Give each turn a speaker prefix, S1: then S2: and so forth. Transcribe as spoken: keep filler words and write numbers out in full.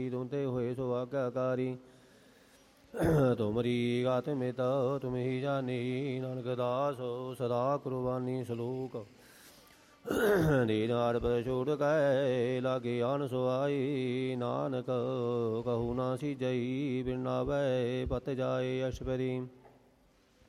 S1: ਤੁਮ ਤੇ ਹੋਏ ਸੋ ਆਗਿਆਕਾਰੀ। ਤੁਮਰੀ ਗਾਤ ਮਿਤ ਤੁਮ ਹੀ ਜਾਨੀ, ਨਾਨਕ ਦਾਸ ਸਦਾ ਕੁਰਬਾਨੀ। ਸ਼ਲੋਕ। ਦੀਨ ਆਰਪ ਛੋੜ ਕੈ ਲਾਗੇ ਆਨ ਸੁਆਈ, ਨਾਨਕ ਕਹੂ ਨਾ ਸੀਜਈ ਬਿਨ ਨਾਵੈ ਪਤ ਜਾਏ ਅਸ਼ਪਰੀ।